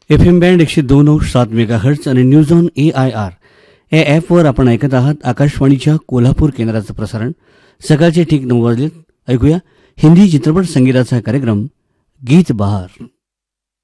FM band 102.7 megahertz आणि news on AIR या ॲपवर आपण ऐकत आहात आकाशवाणीच्या कोल्हापूर केंद्राचं प्रसारण. सकाळचे ठीक 9 वाजलेत. ऐकूया हिंदी चित्रपट संगीताचा कार्यक्रम गीत बहार.